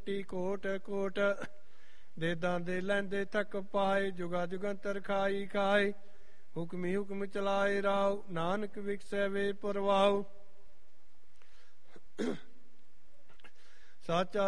ਕੋਟੀ ਕੋਟ ਕੋਟ। ਦੇਦਾਂ ਦੇ ਲੈਂਦੇ ਤੱਕ ਪਾਏ ਜੁਗਾ ਜੁਗੰਤਰ ਖਾਈ ਖਾਏ। ਹੁਕਮੀ ਹੁਕਮ ਚਲਾਏ ਰਾਉ ਨਾਨਕ ਵਿਕਸੈ ਵੇ ਪਰਵਾਉ। ਸਾਚਾ